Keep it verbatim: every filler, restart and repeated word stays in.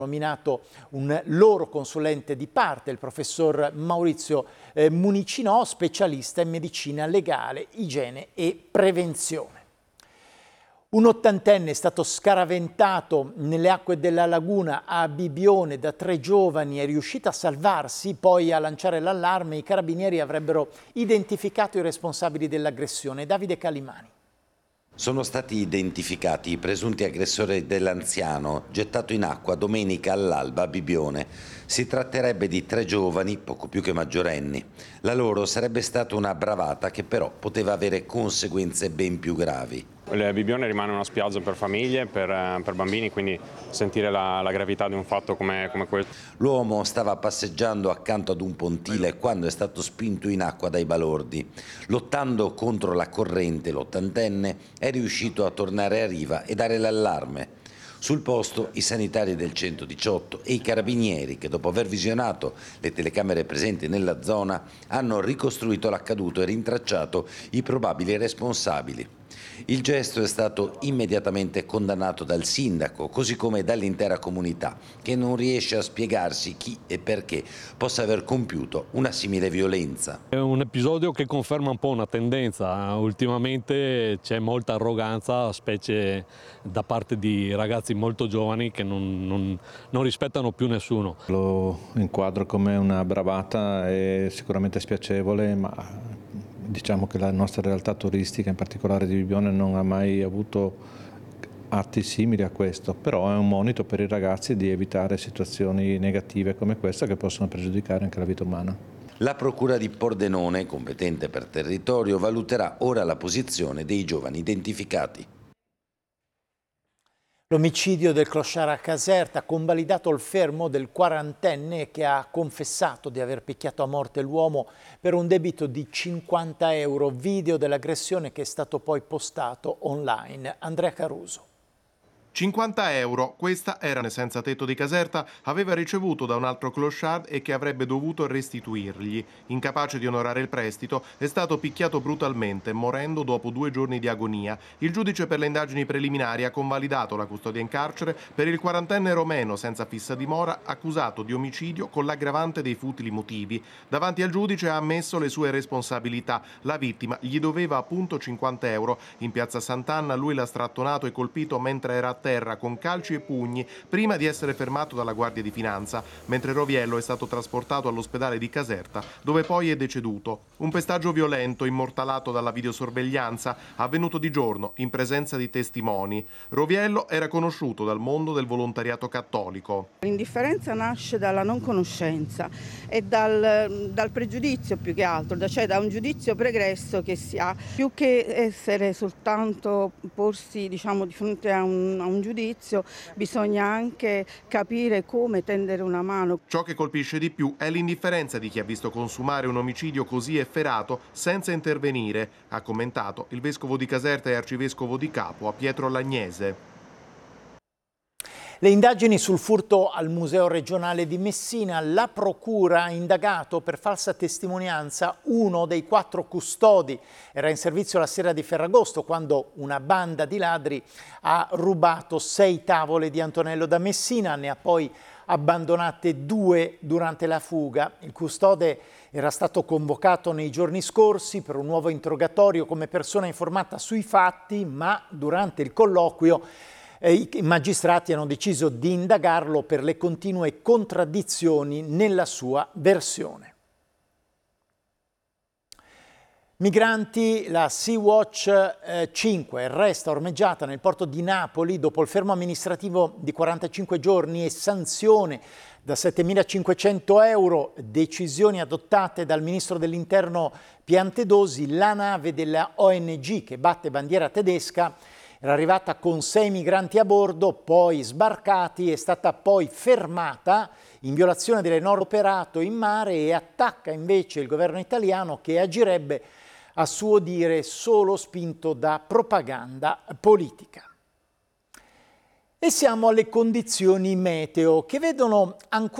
Nominato un loro consulente di parte, il professor Maurizio eh, Municinò, specialista in medicina legale, igiene e prevenzione. Un ottantenne è stato scaraventato nelle acque della laguna a Bibione da tre giovani, è riuscito a salvarsi, poi a lanciare l'allarme. I carabinieri avrebbero identificato i responsabili dell'aggressione. Davide Calimani. Sono stati identificati i presunti aggressori dell'anziano gettato in acqua domenica all'alba a Bibione. Si tratterebbe di tre giovani, poco più che maggiorenni. La loro sarebbe stata una bravata che però poteva avere conseguenze ben più gravi. Bibione rimane una spiaggia per famiglie, per, per bambini, quindi sentire la, la gravità di un fatto come, come questo. L'uomo stava passeggiando accanto ad un pontile quando è stato spinto in acqua dai balordi. Lottando contro la corrente, l'ottantenne è riuscito a tornare a riva e dare l'allarme. Sul posto i sanitari del centodiciotto e i carabinieri che, dopo aver visionato le telecamere presenti nella zona, hanno ricostruito l'accaduto e rintracciato i probabili responsabili. Il gesto è stato immediatamente condannato dal sindaco, così come dall'intera comunità, che non riesce a spiegarsi chi e perché possa aver compiuto una simile violenza. È un episodio che conferma un po' una tendenza. Ultimamente c'è molta arroganza, specie da parte di ragazzi molto giovani che non, non, non rispettano più nessuno. Lo inquadro come una bravata, è sicuramente spiacevole, ma diciamo che la nostra realtà turistica, in particolare di Bibione, non ha mai avuto atti simili a questo, però è un monito per i ragazzi di evitare situazioni negative come questa che possono pregiudicare anche la vita umana. La Procura di Pordenone, competente per territorio, valuterà ora la posizione dei giovani identificati. L'omicidio del clochard a Caserta ha convalidato il fermo del quarantenne che ha confessato di aver picchiato a morte l'uomo per un debito di cinquanta euro. Video dell'aggressione che è stato poi postato online. Andrea Caruso. cinquanta euro, questa era senza tetto di Caserta, aveva ricevuto da un altro clochard e che avrebbe dovuto restituirgli. Incapace di onorare il prestito, è stato picchiato brutalmente, morendo dopo due giorni di agonia. Il giudice per le indagini preliminari ha convalidato la custodia in carcere per il quarantenne romeno senza fissa dimora, accusato di omicidio con l'aggravante dei futili motivi. Davanti al giudice ha ammesso le sue responsabilità. La vittima gli doveva appunto cinquanta euro. In piazza Sant'Anna lui l'ha strattonato e colpito mentre era a terra con calci e pugni prima di essere fermato dalla Guardia di Finanza, mentre Roviello è stato trasportato all'ospedale di Caserta, dove poi è deceduto. Un pestaggio violento immortalato dalla videosorveglianza, avvenuto di giorno in presenza di testimoni. Roviello era conosciuto dal mondo del volontariato cattolico. L'indifferenza nasce dalla non conoscenza e dal, dal pregiudizio più che altro, cioè da un giudizio pregresso che si ha, più che essere soltanto porsi, diciamo, di fronte a un, a un giudizio, bisogna anche capire come tendere una mano. Ciò che colpisce di più è l'indifferenza di chi ha visto consumare un omicidio così efferato senza intervenire, ha commentato il vescovo di Caserta e arcivescovo di Capua Pietro Lagnese. Le indagini sul furto al Museo regionale di Messina, la procura ha indagato per falsa testimonianza uno dei quattro custodi. Era in servizio la sera di Ferragosto quando una banda di ladri ha rubato sei tavole di Antonello da Messina, ne ha poi abbandonate due durante la fuga. Il custode era stato convocato nei giorni scorsi per un nuovo interrogatorio come persona informata sui fatti, ma durante il colloquio i magistrati hanno deciso di indagarlo per le continue contraddizioni nella sua versione. Migranti, la Sea-Watch cinque resta ormeggiata nel porto di Napoli dopo il fermo amministrativo di quarantacinque giorni e sanzione da settemilacinquecento euro, decisioni adottate dal ministro dell'Interno Piantedosi. La nave della O N G che batte bandiera tedesca era arrivata con sei migranti a bordo, poi sbarcati, è stata poi fermata in violazione delle norme operato in mare e attacca invece il governo italiano che agirebbe a suo dire solo spinto da propaganda politica. E siamo alle condizioni meteo che vedono ancora